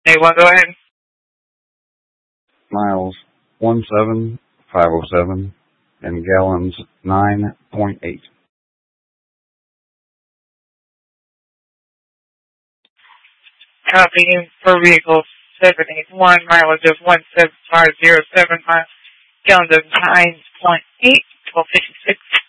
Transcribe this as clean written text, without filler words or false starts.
A1, go ahead. Miles 17507 and gallons 9.8. Copy for vehicle 781, mileage of 17507 miles, gallons of 9.8, 1256.